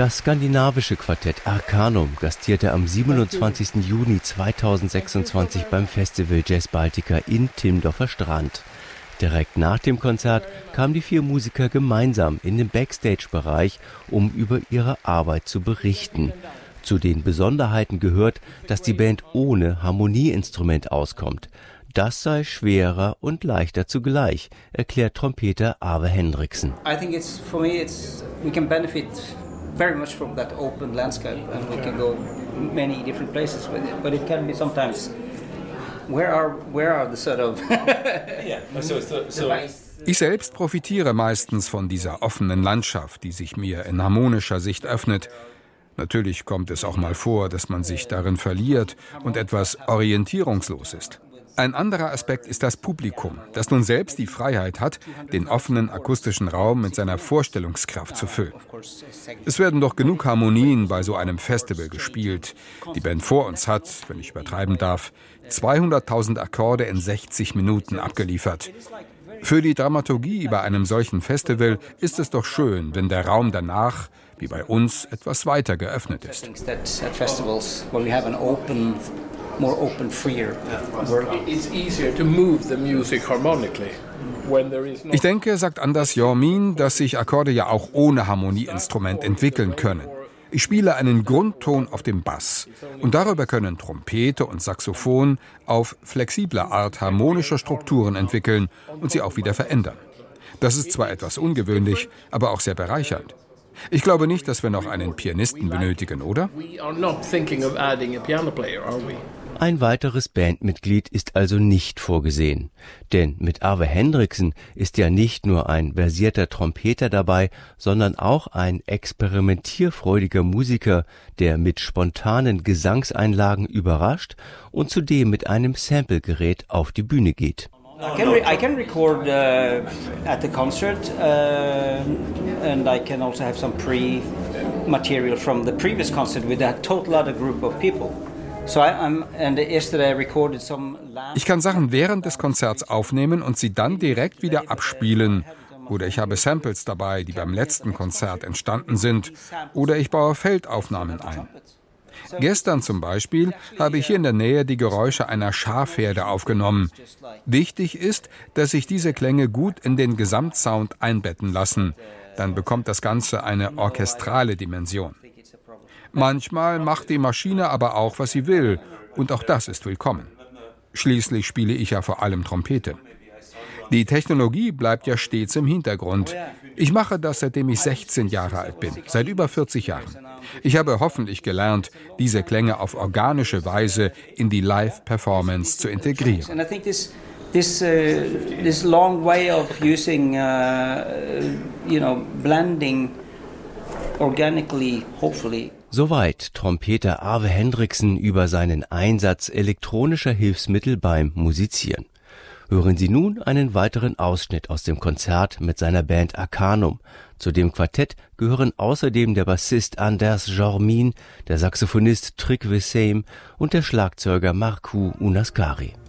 Das skandinavische Quartett Arcanum gastierte am 27. Juni 2026 beim Festival Jazz Baltica in Timdorfer Strand. Direkt nach dem Konzert kamen die 4 Musiker gemeinsam in den Backstage-Bereich, um über ihre Arbeit zu berichten. Zu den Besonderheiten gehört, dass die Band ohne Harmonieinstrument auskommt. Das sei schwerer und leichter zugleich, erklärt Trompeter Ave Hendriksen. I think we can benefit very much from that open landscape and we can go many different places with it, but it can be sometimes where are the sort of Ich selbst profitiere meistens von dieser offenen Landschaft, die sich mir in harmonischer Sicht öffnet. Natürlich kommt es auch mal vor, dass man sich darin verliert und etwas orientierungslos ist. Ein anderer Aspekt ist das Publikum, das nun selbst die Freiheit hat, den offenen akustischen Raum mit seiner Vorstellungskraft zu füllen. Es werden doch genug Harmonien bei so einem Festival gespielt. Die Band vor uns hat, wenn ich übertreiben darf, 200.000 Akkorde in 60 Minuten abgeliefert. Für die Dramaturgie bei einem solchen Festival ist es doch schön, wenn der Raum danach, wie bei uns, etwas weiter geöffnet ist. More open, freer world. It's easier to move the music harmonically. Ich denke, sagt Anders Jormin, dass sich Akkorde ja auch ohne Harmonieinstrument entwickeln können. Ich spiele einen Grundton auf dem Bass und darüber können Trompete und Saxophon auf flexible Art harmonische Strukturen entwickeln und sie auch wieder verändern. Das ist zwar etwas ungewöhnlich, aber auch sehr bereichernd. Ich glaube nicht, dass wir noch einen Pianisten benötigen, oder? Ein weiteres Bandmitglied ist also nicht vorgesehen. Denn mit Ave Hendriksen ist ja nicht nur ein versierter Trompeter dabei, sondern auch ein experimentierfreudiger Musiker, der mit spontanen Gesangseinlagen überrascht und zudem mit einem Samplegerät auf die Bühne geht. I can record at the concert and I can also have some pre-material from the previous concert with a total other group of people. Ich kann Sachen während des Konzerts aufnehmen und sie dann direkt wieder abspielen. Oder ich habe Samples dabei, die beim letzten Konzert entstanden sind. Oder ich baue Feldaufnahmen ein. Gestern zum Beispiel habe ich hier in der Nähe die Geräusche einer Schafherde aufgenommen. Wichtig ist, dass sich diese Klänge gut in den Gesamtsound einbetten lassen. Dann bekommt das Ganze eine orchestrale Dimension. Manchmal macht die Maschine aber auch, was sie will. Und auch das ist willkommen. Schließlich spiele ich ja vor allem Trompete. Die Technologie bleibt ja stets im Hintergrund. Ich mache das, seitdem ich 16 Jahre alt bin, seit über 40 Jahren. Ich habe hoffentlich gelernt, diese Klänge auf organische Weise in die Live-Performance zu integrieren. This long way of using, blending organically, hopefully. Soweit Trompeter Ave Hendriksen über seinen Einsatz elektronischer Hilfsmittel beim Musizieren. Hören Sie nun einen weiteren Ausschnitt aus dem Konzert mit seiner Band Arcanum. Zu dem Quartett gehören außerdem der Bassist Anders Jormin, der Saxophonist Tryggve Seim und der Schlagzeuger Markku Unaskari.